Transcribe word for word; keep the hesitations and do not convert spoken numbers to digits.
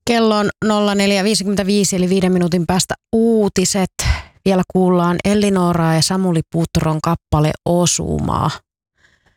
Kello on nolla neljä viisikymmentäviisi eli viiden minuutin päästä uutiset. Vielä kuullaan Ellinoraa ja Samuli Putron kappale Osumaa.